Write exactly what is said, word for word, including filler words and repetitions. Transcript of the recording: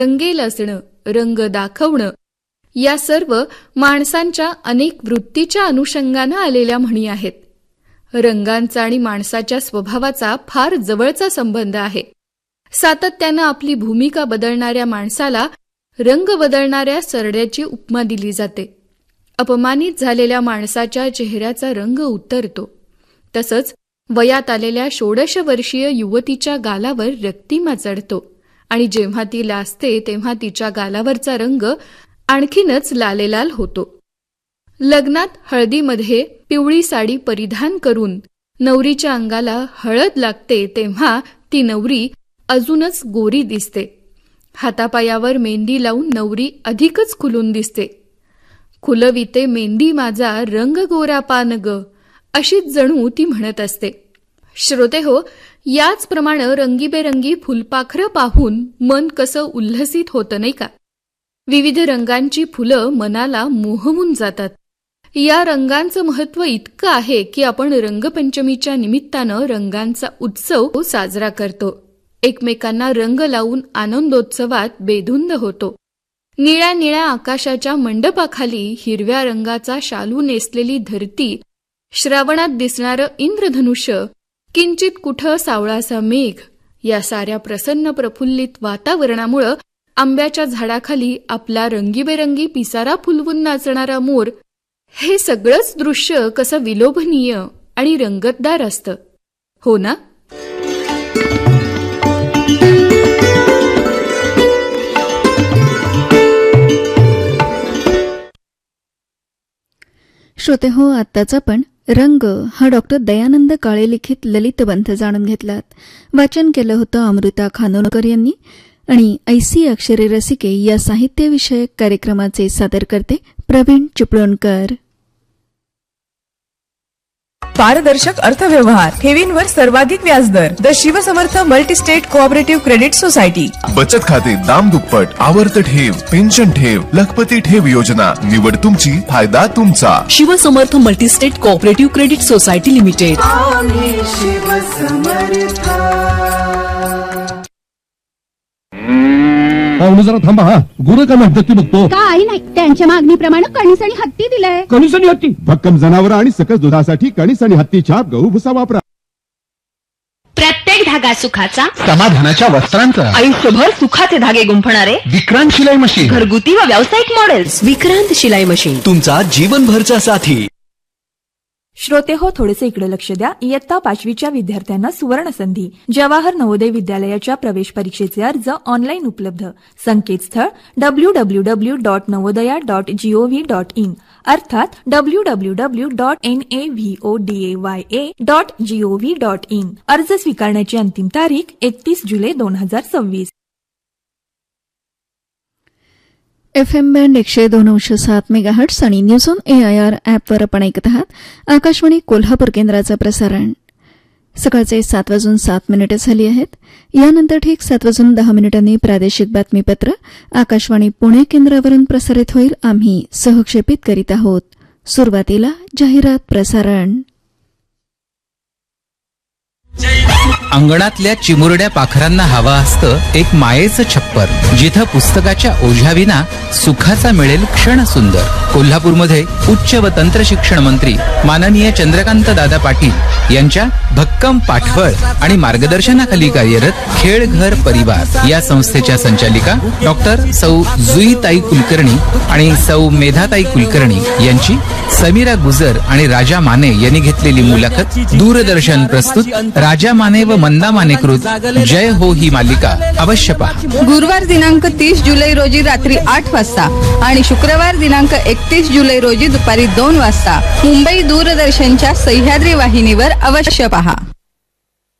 रंगेल असणं, रंग दाखवणं या सर्व माणसांच्या अनेक वृत्तीच्या अनुषंगानं आलेल्या म्हणी आहेत. रंगांचा आणि माणसाच्या स्वभावाचा फार जवळचा संबंध आहे. सातत्यानं आपली भूमिका बदलणाऱ्या माणसाला रंग बदलणाऱ्या सरड्याची उपमा दिली जाते. अपमानित झालेल्या माणसाच्या चेहऱ्याचा रंग उतरतो. तसंच वयात आलेल्या षोडश वर्षीय युवतीच्या गालावर रक्तिमा चढतो आणि जेव्हा ती लाजते तेव्हा तिच्या गालावरचा रंग आणखीनच लालेलाल होतो. लग्नात हळदीमध्ये पिवळी साडी परिधान करून नवरीच्या अंगाला हळद लागते तेव्हा ती नवरी अजूनच गोरी दिसते. हातापायावर मेहंदी लावून नवरी अधिकच खुलून दिसते. खुलविते मेहंदी माझा रंग गोरा पान ग, अशीच जणू ती म्हणत असते. श्रोते हो, याचप्रमाणे रंगीबेरंगी फुलपाखरं पाहून मन कसं उल्हसित होतं नाही का? विविध रंगांची फुलं मनाला मोहवून जातात. या रंगांचं महत्त्व इतकं आहे की आपण रंगपंचमीच्या निमित्तानं रंगांचा उत्सव साजरा करतो. एकमेकांना रंग लावून आनंदोत्सवात बेधुंद होतो. निळ्या निळ्या आकाशाच्या मंडपाखाली हिरव्या रंगाचा शालू नेसलेली धरती, श्रावणात दिसणारं इंद्रधनुष्य, किंचित कुठं सावळासा मेघ, या साऱ्या प्रसन्न प्रफुल्लित वातावरणामुळं आंब्याच्या झाडाखाली आपला रंगीबेरंगी पिसारा फुलवून नाचणारा मोर, हे सगळंच दृश्य कसं विलोभनीय आणि रंगतदार असतं, हो ना? श्रोते हो, आत्ताच आपण रंग हा डॉक्टर दयानंद काळे लिखित ललितबंध जाणून घेतलात. वाचन केलं होतं अमृता खानोलकर यांनी आणि ऐसी अक्षरे रसिके या साहित्यविषयक कार्यक्रमाचे सादरकर्ते प्रवीण चिपळूणकर. पारदर्शक अर्थव्यवहार, ठेवींवर सर्वाधिक व्याजदर. The Shivsamarth multi-state cooperative credit society. बचत खाते दाम दुप्पट, आवर्त ठेव, पेन्शन ठेव, लखपती ठेव योजना. निवड तुमची, फायदा तुमचा. Shivsamarth multi-state cooperative credit society limited. जरा थांबा, हा गुरु का म्हणतात ती बघतो. काही नाही, त्यांच्या मागणीप्रमाणे कणीस आणि हत्ती दिलाय. कणीस आणि हत्ती, भक्कम जनावर आणि सकस दुधासाठी कणीस आणि हत्ती छाप गहू भुसा वापरा. प्रत्येक धागा सुखाचा, समाधानाच्या वस्त्रांचा, आयुष्यभर सुखाचे धागे गुंफणारे विक्रांत शिलाई मशीन. घरगुती व व्यावसायिक मॉडेल्स. विक्रांत शिलाई मशीन, तुमचा जीवनभरचा साथी. श्रोते हो, थोडेसे इकडे लक्ष द्या. इयत्ता पाचवीच्या विद्यार्थ्यांना सुवर्ण संधी. जवाहर नवोदय विद्यालयाच्या प्रवेश परीक्षेचे अर्ज ऑनलाईन उपलब्ध. संकेतस्थळ W W W dot Navodaya dot G O V dot in अर्थात W W W dot N A V O D A Y A dot G O V dot in. अर्ज स्वीकारण्याची अंतिम तारीख एकतीस जुलै दोन हजार सव्वीस. एफ एम बँड एकशे दोन अंश सात मेगाहर्ट्स आणि news on A I R ॲपवर आपण ऐकत आहात आकाशवाणी कोल्हापूर केंद्राचं प्रसारण. सकाळचे सात वाजून सात मिनिटं झाली आहेत. यानंतर ठीक सात वाजून दहा मिनिटांनी प्रादेशिक बातमीपत्र आकाशवाणी पुणे केंद्रावरून प्रसारित होईल. आम्ही सहक्षेपित करीत आहोत. सुरुवातीला जाहिरात प्रसारण. अंगणातल्या चिमुरड्या पाखरांना हवा असतं एक मायेचं छप्पर, जिथं पुस्तकाच्या ओझ्याविना सुखाचा मिळेल क्षण सुंदर. कोल्हापूरमध्ये उच्च व तंत्र शिक्षण मंत्री माननीय चंद्रकांत दादा पाटील यांच्या भक्कम पाठबळ आणि मार्गदर्शनाखाली कार्यरत खेळ घर परिवार या संस्थेच्या संचालिका डॉक्टर सौ जुईताई कुलकर्णी आणि सौ मेधाताई कुलकर्णी यांची समीरा गुजर आणि राजा माने यांनी घेतलेली मुलाखत. दूरदर्शन प्रस्तुत राजा माने व मंदा मानेकृत जय हो ही मालिका अवश्य पहा. गुरुवार दिनांक तीस जुलै रोजी रात्री आठ वाजता आणि शुक्रवार दिनांक एकतीस जुलै रोजी दुपारी दोन वाजता मुंबई दूरदर्शनच्या सह्याद्री वाहिनीवर अवश्य पहा.